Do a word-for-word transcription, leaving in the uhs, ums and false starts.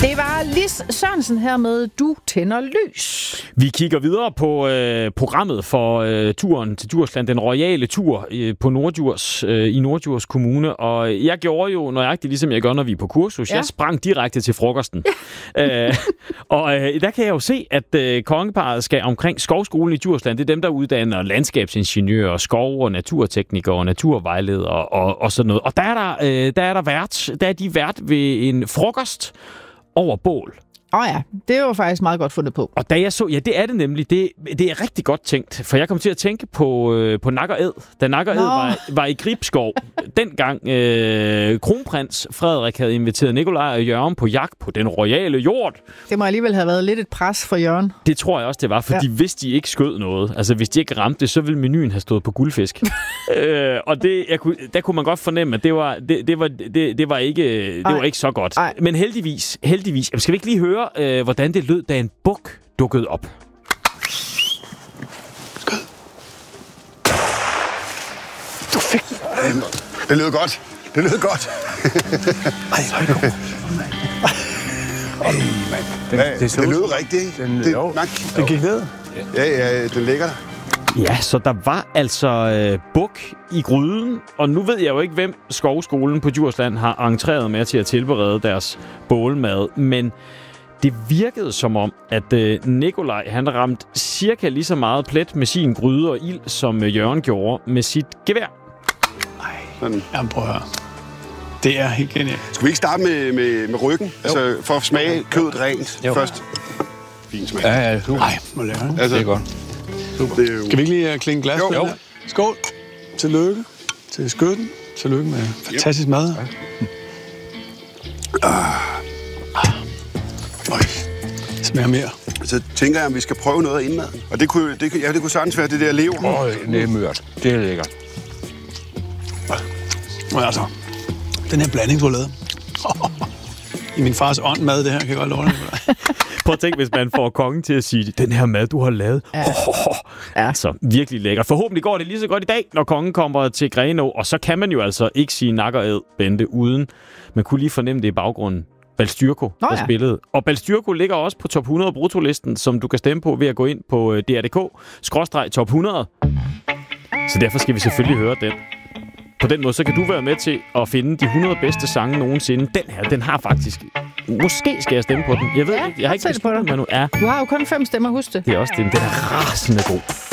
Det var Lis Sørensen her med Du tænder lys. Vi kigger videre på øh, programmet for øh, turen til Djursland, den royale tur øh, på Norddjurs, øh, i Norddjurs Kommune. Og jeg gjorde jo nøjagtigt, ligesom jeg gør, når vi er på kursus. Ja. Jeg sprang direkte til frokosten. øh, og øh, der kan jeg jo se, at øh, kongeparret skal omkring Skovskolen i Djursland. Det er dem, der uddanner landskabsingeniører, skov- og naturteknikere og naturvejledere og, og sådan noget. Og der er der, øh, der er der vært, der er de vært ved en frokost over bål. Åh oh ja, det er jo faktisk meget godt fundet på. Og da jeg så, ja, det er det nemlig. Det, det er rigtig godt tænkt, for jeg kom til at tænke på, øh, på Nak og Æd. Da Nak og Æd var, var i Gribskov, dengang øh, kronprins Frederik havde inviteret Nikolaj og Jørgen på jagt på den royale hjort. Det må alligevel have været lidt et pres for Jørgen. Det tror jeg også, det var, fordi ja. Hvis de ikke skød noget, altså hvis de ikke ramte det, så ville menuen have stået på guldfisk. øh, og det, jeg kunne, der kunne man godt fornemme, at det var, det, det var, det, det var, ikke, det var ikke så godt. Ej. Men heldigvis, heldigvis, jamen, skal vi ikke lige høre, Øh, hvordan det lød, da en buk dukkede op. Skød. Du fik den. Det lød godt. Det lød godt. Ej, så er det godt. Det, det, det lød rigtigt. Den, det, jo, man, den gik ned. Ja, ja, den ligger der. Ja, så der var altså øh, buk i gryden, og nu ved jeg jo ikke, hvem Skovskolen på Djursland har entreret med til at tilberede deres bålmad, men det virkede som om, at øh, Nikolaj, han ramte cirka lige så meget plet med sin gryde og ild, som øh, Jørgen gjorde med sit gevær. Nej, jamen prøv at høre. Det er helt genialt. Skal vi ikke starte med, med, med ryggen? Jo. Altså for at smage kødet rent jo. Først. Fin smag. Ja, ja, super. Ej, må lære. Altså, det er godt. Super. Det er jo... Skal vi ikke lige klinge glas? Jo. jo. Skål. Tillykke til skytten. Tillykke med fantastisk mad. Ja. Ah. Øj, det smager mere. Så tænker jeg, at vi skal prøve noget af indmaden. Og det kunne, det, ja, det kunne sagtens være det der lever. Åh, det er mørt. Det er lækkert. Men altså, den her blanding, du har lavet. I min fars ånd mad, det her, kan jeg godt love dig. Prøv at tænke, hvis man får kongen til at sige, den her mad, du har lavet. Ja. Ja. Altså, virkelig lækkert. Forhåbentlig går det lige så godt i dag, når kongen kommer til Grenå. Og så kan man jo altså ikke sige Nak og Æd, Bente, uden. Man kunne lige fornemme det i baggrunden. Balstyrko, der ja. spillede. Og Balstyrko ligger også på top hundrede bruttolisten, som du kan stemme på ved at gå ind på D R punktum d k skråstreg top hundrede. Så derfor skal vi selvfølgelig høre den. På den måde, så kan du være med til at finde de hundrede bedste sange nogensinde. Den her, den har faktisk... Måske skal jeg stemme på den. Jeg ved ja, ikke, jeg har ikke besluttet mig nu. Ja. Du har jo kun fem stemmer, husk det. Det er også den. Den er rasende god.